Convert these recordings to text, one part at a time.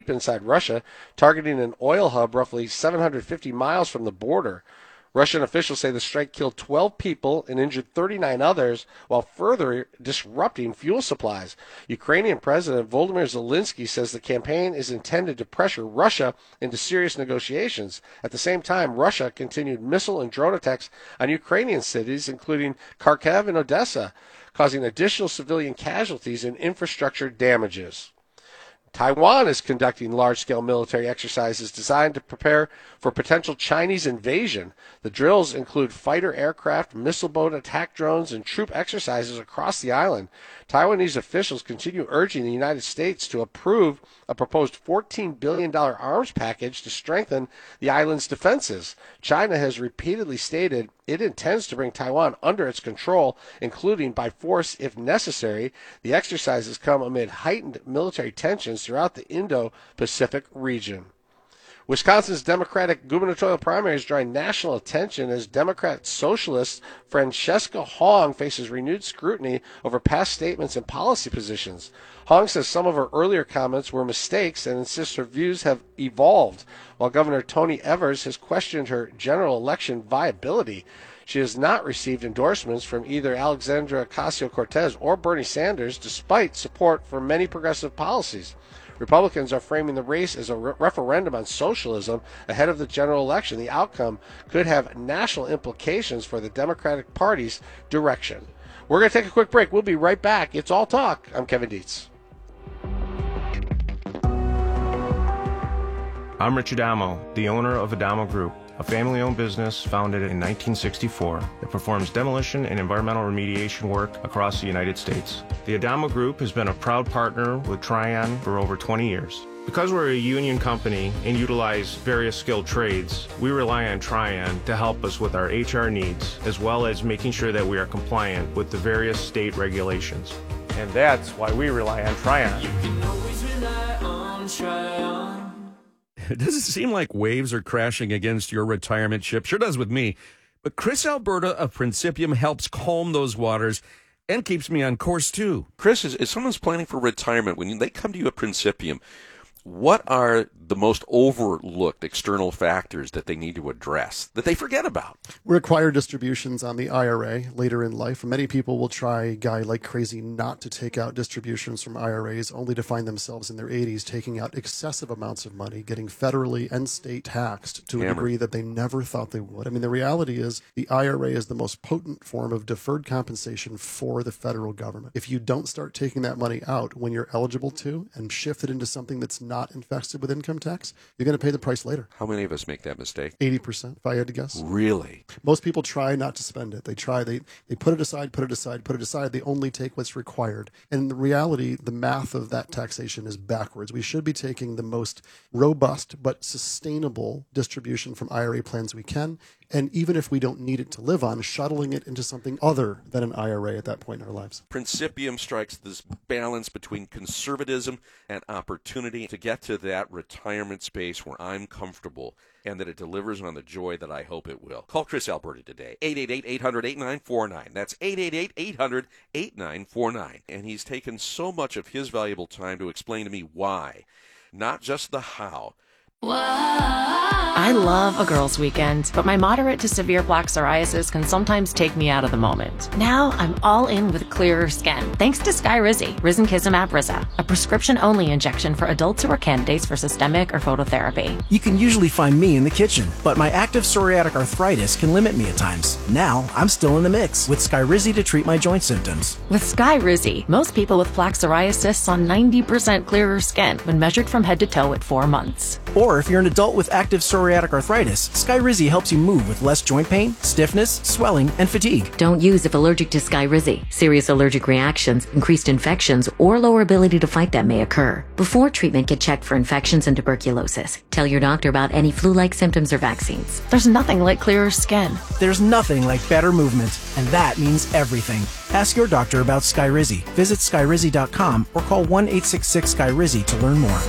deep inside Russia, targeting an oil hub roughly 750 miles from the border. Russian officials say the strike killed 12 people and injured 39 others, while further disrupting fuel supplies. Ukrainian President Volodymyr Zelensky says the campaign is intended to pressure Russia into serious negotiations. At the same time, Russia continued missile and drone attacks on Ukrainian cities, including Kharkiv and Odessa, causing additional civilian casualties and infrastructure damages. Taiwan is conducting large-scale military exercises designed to prepare for potential Chinese invasion. The drills include fighter aircraft, missile boat attack drones, and troop exercises across the island. Taiwanese officials continue urging the United States to approve a proposed $14 billion arms package to strengthen the island's defenses. China has repeatedly stated it intends to bring Taiwan under its control, including by force if necessary. The exercises come amid heightened military tensions throughout the Indo-Pacific region. Wisconsin's Democratic gubernatorial primaries drawing national attention as Democrat socialist Francesca Hong faces renewed scrutiny over past statements and policy positions. Hong says some of her earlier comments were mistakes and insists her views have evolved, while Governor Tony Evers has questioned her general election viability. She has not received endorsements from either Alexandria Ocasio-Cortez or Bernie Sanders, despite support for many progressive policies. Republicans are framing the race as a referendum on socialism ahead of the general election. The outcome could have national implications for the Democratic Party's direction. We're going to take a quick break. We'll be right back. It's All Talk. I'm Kevin Dietz. I'm Rich Adamo, the owner of Adamo Group, a family-owned business founded in 1964 that performs demolition and environmental remediation work across the United States. The Adamo Group has been a proud partner with Trian for over 20 years. Because we're a union company and utilize various skilled trades, we rely on Trian to help us with our HR needs, as well as making sure that we are compliant with the various state regulations. And that's why we rely on Trian. You can always rely on Trian. Does it seem like waves are crashing against your retirement ship? Sure does with me. But Chris Alberta of Principium helps calm those waters and keeps me on course, too. Chris, as someone's planning for retirement, when they come to you at Principium, what are the most overlooked external factors that they need to address, that they forget about? Required distributions on the IRA later in life. Many people will try, guy like crazy, not to take out distributions from IRAs, only to find themselves in their 80s taking out excessive amounts of money, getting federally and state taxed to a degree that they never thought they would. I mean, the reality is the IRA is the most potent form of deferred compensation for the federal government. If you don't start taking that money out when you're eligible to and shift it into something that's not infested with income tax, you're going to pay the price later. How many of us make that mistake? 80%, if I had to guess. Really? Most people try not to spend it. They put it aside. They only take what's required. And in the reality, the math of that taxation is backwards. We should be taking the most robust but sustainable distribution from IRA plans we can. And even if we don't need it to live on, shuttling it into something other than an IRA at that point in our lives. Principium strikes this balance between conservatism and opportunity to get to that retirement space where I'm comfortable and that it delivers on the joy that I hope it will. Call Chris Alberta today, 888-800-8949. That's 888-800-8949. And he's taken so much of his valuable time to explain to me why, not just the how. I love a girls' weekend, but my moderate to severe plaque psoriasis can sometimes take me out of the moment. Now I'm all in with clearer skin, thanks to Skyrizi, Risankizumab Riza, a prescription-only injection for adults who are candidates for systemic or phototherapy. You can usually find me in the kitchen, but my active psoriatic arthritis can limit me at times. Now I'm still in the mix with Skyrizi to treat my joint symptoms. With Skyrizi, most people with plaque psoriasis saw 90% clearer skin when measured from head to toe at 4 months. Or if you're an adult with active psoriatic arthritis, Skyrizi helps you move with less joint pain, stiffness, swelling, and fatigue. Don't use if allergic to Skyrizi. Serious allergic reactions, increased infections, or lower ability to fight them may occur. Before treatment, get checked for infections and tuberculosis. Tell your doctor about any flu-like symptoms or vaccines. There's nothing like clearer skin. There's nothing like better movement, and that means everything. Ask your doctor about Skyrizi. Visit Skyrizi.com or call 1-866-SKYRIZI to learn more.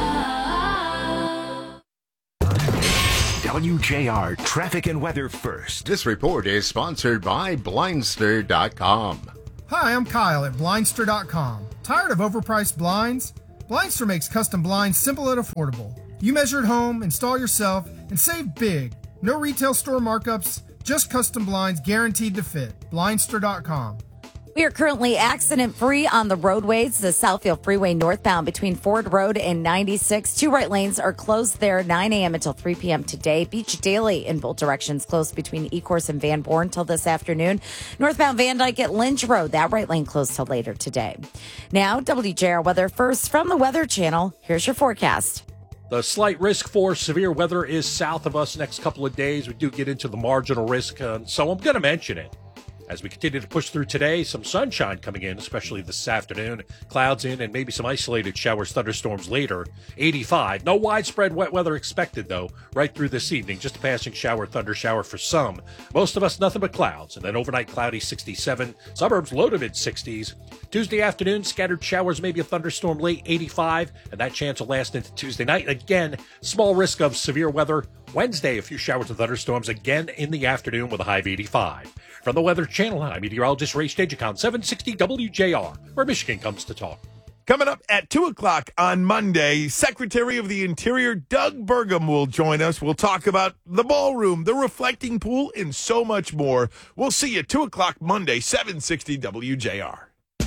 WJR Traffic and Weather First. This report is sponsored by Blindster.com. Hi, I'm Kyle at Blindster.com. Tired of overpriced blinds? Blindster makes custom blinds simple and affordable. You measure at home, install yourself, and save big. No retail store markups, just custom blinds guaranteed to fit. Blindster.com. We are currently accident-free on the roadways. The Southfield Freeway northbound between Ford Road and 96. 2 right lanes are closed there 9 a.m. until 3 p.m. today. Beach Daily in both directions closed between Ecorse and Van Born till this afternoon. Northbound Van Dyke at Lynch Road. That right lane closed till later today. Now, WJR weather first from the Weather Channel. Here's your forecast. The slight risk for severe weather is south of us next couple of days. We do get into the marginal risk, so I'm going to mention it. As we continue to push through today, some sunshine coming in, especially this afternoon. Clouds in and maybe some isolated showers, thunderstorms later. 85. No widespread wet weather expected, though, right through this evening. Just a passing shower, thunder shower for some. Most of us, nothing but clouds. And then overnight cloudy, 67. Suburbs low to mid-60s. Tuesday afternoon, scattered showers, maybe a thunderstorm late, 85. And that chance will last into Tuesday night. Again, small risk of severe weather. Wednesday, a few showers and thunderstorms again in the afternoon with a high of 85. From the Weather Channel, I'm meteorologist Ray Stagicon, 760 WJR, where Michigan comes to talk. Coming up at 2 o'clock on Monday, Secretary of the Interior Doug Burgum will join us. We'll talk about the ballroom, the reflecting pool, and so much more. We'll see you 2 o'clock Monday, 760 WJR.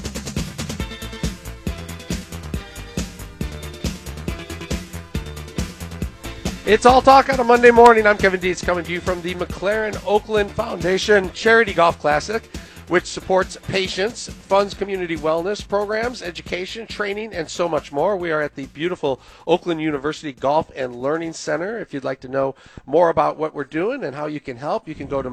It's All Talk on a Monday morning. I'm Kevin Dietz coming to you from the McLaren Oakland Foundation Charity Golf Classic, which supports patients, funds community wellness programs, education, training, and so much more. We are at the beautiful Oakland University Golf and Learning Center. If you'd like to know more about what we're doing and how you can help, you can go to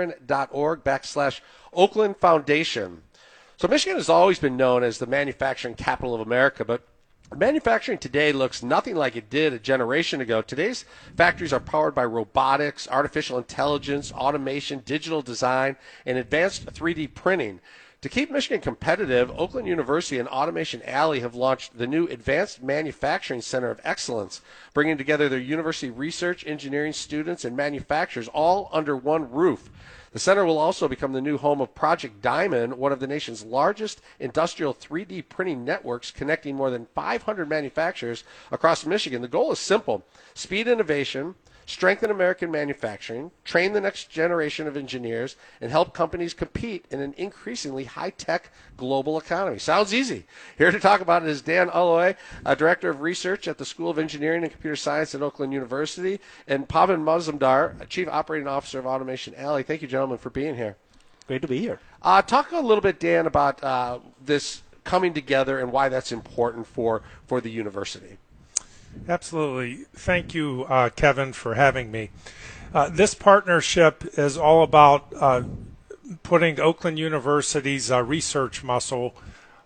mclaren.org/Oakland Foundation. So Michigan has always been known as the manufacturing capital of America, but manufacturing today looks nothing like it did a generation ago. Today's factories are powered by robotics, artificial intelligence, automation, digital design, and advanced 3D printing. To keep Michigan competitive, Oakland University and Automation Alley have launched the new Advanced Manufacturing Center of Excellence, bringing together their university research, engineering students, and manufacturers all under one roof. The center will also become the new home of Project Diamond, one of the nation's largest industrial 3D printing networks connecting more than 500 manufacturers across Michigan. The goal is simple: speed innovation, strengthen American manufacturing, train the next generation of engineers, and help companies compete in an increasingly high-tech global economy. Sounds easy. Here to talk about it is Dan Ulloy, Director of Research at the School of Engineering and Computer Science at Oakland University, and Pavan Mazumdar, Chief Operating Officer of Automation Alley. Thank you, gentlemen, for being here. Great to be here. Talk a little bit, Dan, about this coming together and why that's important for the university. Absolutely. Thank you, Kevin, for having me. This partnership is all about putting Oakland University's research muscle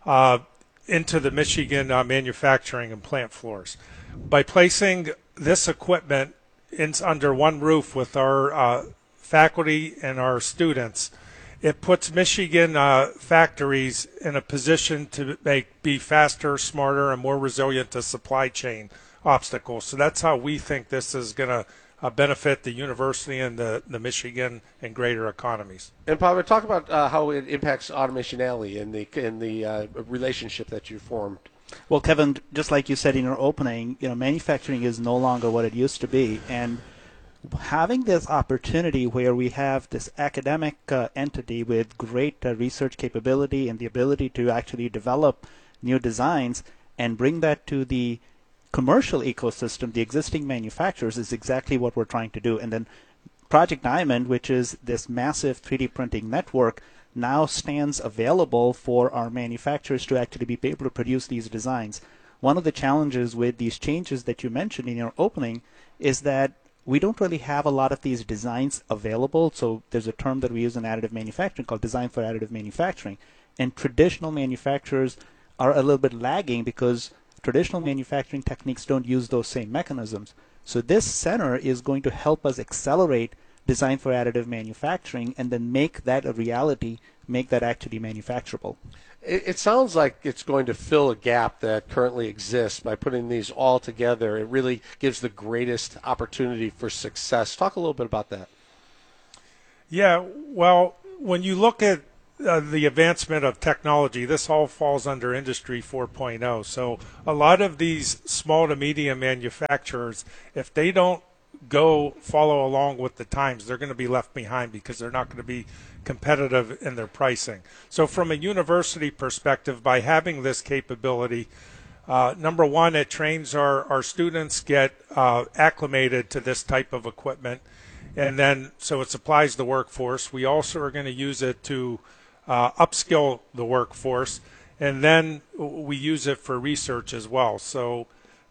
into the Michigan manufacturing and plant floors. By placing this equipment under one roof with our faculty and our students, it puts Michigan factories in a position to be faster, smarter, and more resilient to supply chain obstacles. So that's how we think this is going to benefit the university and the Michigan and greater economies. And Pavan, talk about how it impacts Automation Alley and the relationship that you formed. Well, Kevin, just like you said in your opening, manufacturing is no longer what it used to be, and having this opportunity where we have this academic entity with great research capability and the ability to actually develop new designs and bring that to the commercial ecosystem, the existing manufacturers, is exactly what we're trying to do. And then Project Diamond, which is this massive 3D printing network, now stands available for our manufacturers to actually be able to produce these designs. One of the challenges with these changes that you mentioned in your opening is that we don't really have a lot of these designs available. So there's a term that we use in additive manufacturing called design for additive manufacturing. And traditional manufacturers are a little bit lagging because traditional manufacturing techniques don't use those same mechanisms. So this center is going to help us accelerate design for additive manufacturing and then make that a reality, make that actually manufacturable. It sounds like it's going to fill a gap that currently exists by putting these all together. It really gives the greatest opportunity for success. Talk a little bit about that. Yeah, well, when you look at the advancement of technology, this all falls under Industry 4.0. So a lot of these small to medium manufacturers, if they don't follow along with the times, they're going to be left behind because they're not going to be competitive in their pricing. So from a university perspective, by having this capability, number one, it trains our students get acclimated to this type of equipment, and then so it supplies the workforce. We also are going to use it to upskill the workforce, and then we use it for research as well. So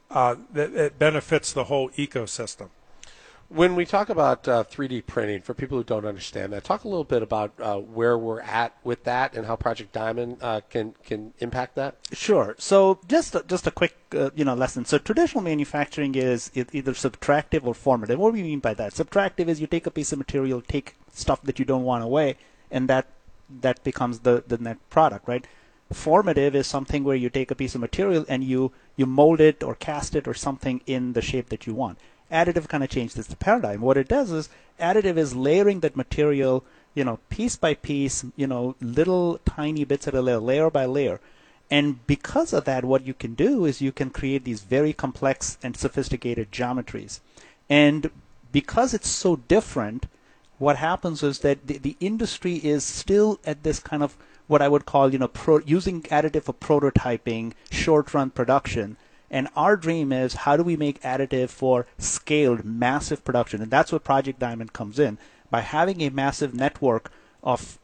it benefits the whole ecosystem. When we talk about 3D printing, for people who don't understand that, talk a little bit about where we're at with that and how Project Diamond can impact that. Sure. So just a quick lesson. So traditional manufacturing is either subtractive or formative. What do we mean by that? Subtractive is you take a piece of material, take stuff that you don't want away, and that becomes the net product, right? Formative is something where you take a piece of material and you mold it or cast it or something in the shape that you want. Additive kind of changes the paradigm. What it does is additive is layering that material, piece by piece, little tiny bits at a layer by layer. And because of that, what you can do is you can create these very complex and sophisticated geometries. And because it's so different, what happens is that the industry is still at this kind of what I would call, using additive for prototyping, short-run production. And our dream is, how do we make additive for scaled, massive production? And that's where Project Diamond comes in. By having a massive network of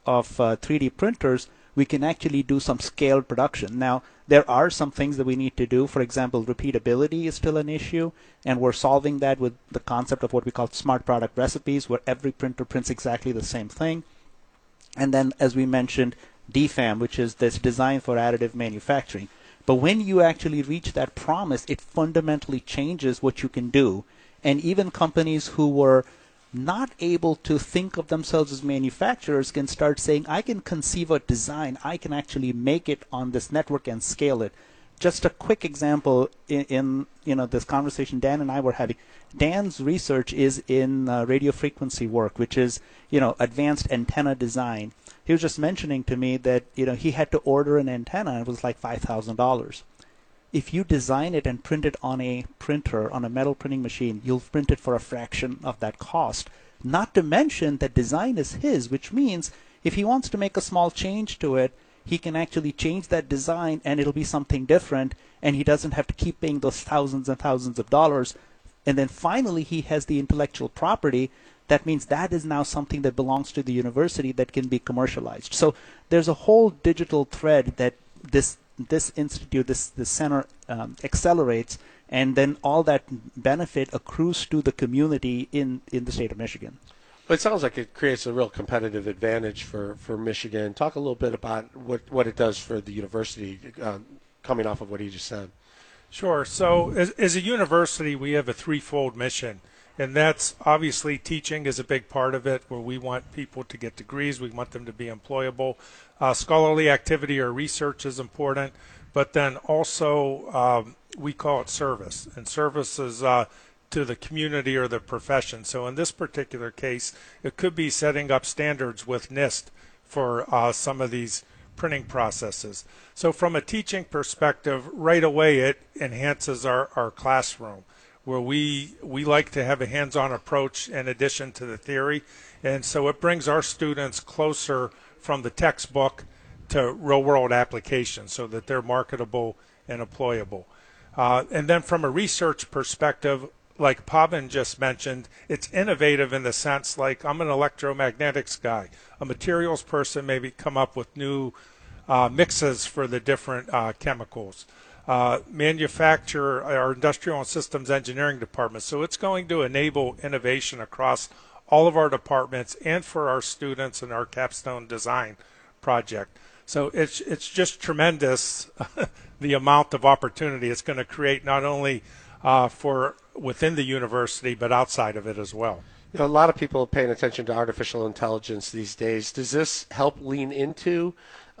3D printers, we can actually do some scaled production. Now, there are some things that we need to do. For example, repeatability is still an issue, and we're solving that with the concept of what we call smart product recipes, where every printer prints exactly the same thing. And then, as we mentioned, DFAM, which is this design for additive manufacturing. But when you actually reach that promise, it fundamentally changes what you can do. And even companies who were not able to think of themselves as manufacturers can start saying, I can conceive a design, I can actually make it on this network and scale it. Just a quick example in this conversation Dan and I were having. Dan's research is in radio frequency work, which is advanced antenna design. He was just mentioning to me that he had to order an antenna and it was like $5,000. If you design it and print it on a printer, on a metal printing machine, you'll print it for a fraction of that cost. Not to mention that design is his, which means if he wants to make a small change to it, he can actually change that design and it'll be something different, and he doesn't have to keep paying those thousands and thousands of dollars. And then finally, he has the intellectual property. That means that is now something that belongs to the university that can be commercialized. So there's a whole digital thread that this institute, this center accelerates, and then all that benefit accrues to the community in the state of Michigan. But it sounds like it creates a real competitive advantage for Michigan. Talk a little bit about what it does for the university, coming off of what he just said. Sure. So as a university, we have a threefold mission. And that's obviously teaching is a big part of it, where we want people to get degrees. We want them to be employable. Scholarly activity or research is important. But then also we call it service. And service is to the community or the profession. So in this particular case, it could be setting up standards with NIST for some of these printing processes. So from a teaching perspective, right away it enhances our classroom, where we like to have a hands-on approach in addition to the theory. And so it brings our students closer from the textbook to real-world applications so that they're marketable and employable. And then from a research perspective, like Pavan just mentioned, it's innovative in the sense, like, I'm an electromagnetics guy. A materials person maybe come up with new mixes for the different chemicals. Manufacture our industrial and systems engineering department. So it's going to enable innovation across all of our departments and for our students in our capstone design project. So it's just tremendous the amount of opportunity it's going to create, not only for within the university but outside of it as well. A lot of people are paying attention to artificial intelligence these days. Does this help lean into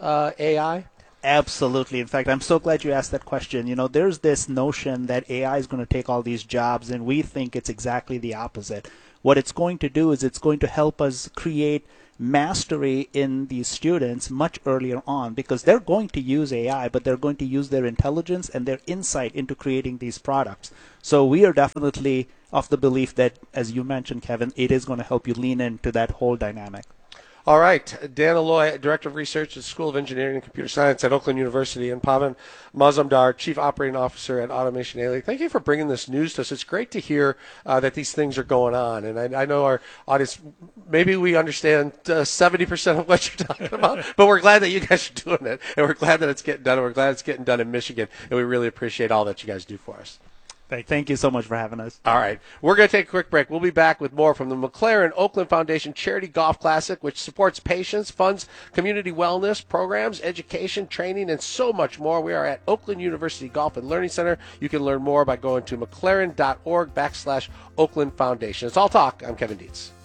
AI? Absolutely. In fact, I'm so glad you asked that question. There's this notion that AI is going to take all these jobs, and we think it's exactly the opposite. What it's going to do is it's going to help us create mastery in these students much earlier on, because they're going to use AI, but they're going to use their intelligence and their insight into creating these products. So we are definitely of the belief that, as you mentioned, Kevin, it is going to help you lean into that whole dynamic. All right. Dan Alloy, Director of Research at the School of Engineering and Computer Science at Oakland University, and Pavan Mazumdar, Chief Operating Officer at Automation Daily. Thank you for bringing this news to us. It's great to hear that these things are going on. And I know our audience, maybe we understand 70% of what you're talking about, but we're glad that you guys are doing it. And we're glad that it's getting done. And we're glad it's getting done in Michigan. And we really appreciate all that you guys do for us. Thank you so much for having us. All right. We're going to take a quick break. We'll be back with more from the McLaren Oakland Foundation Charity Golf Classic, which supports patients, funds community wellness programs, education, training, and so much more. We are at Oakland University Golf and Learning Center. You can learn more by going to mclaren.org/Oakland Foundation. It's All Talk. I'm Kevin Dietz.